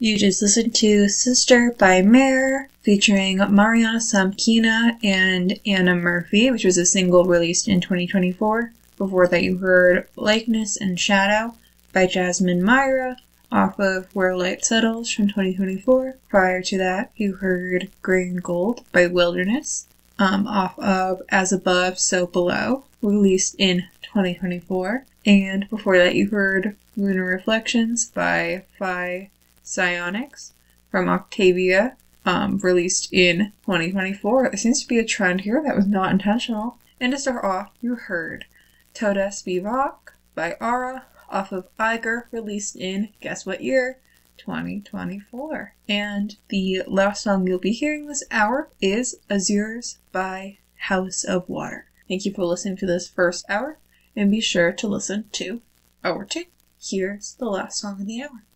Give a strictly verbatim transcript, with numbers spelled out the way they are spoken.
You just listened to Sister by Mare, featuring Mariana Samkina and Anna Murphy, which was a single released in twenty twenty-four. Before that you heard Likeness and Shadow by Jasmine Myra, off of Where Light Settles from twenty twenty-four. Prior to that, you heard Grey and Gold by Wilderness, um, off of As Above, So Below, released in twenty twenty-four. And before that, you heard Lunar Reflections by Phi Psionics from Octavia, um, released in twenty twenty-four. There seems to be a trend here that was not intentional. And to start off, you heard Todes Vivak by Aura, off of Eiger, released in, guess what year? twenty twenty-four. And the last song you'll be hearing this hour is Azures by House of Water. Thank you for listening to this first hour, and be sure to listen to hour two. Here's the last song of the hour.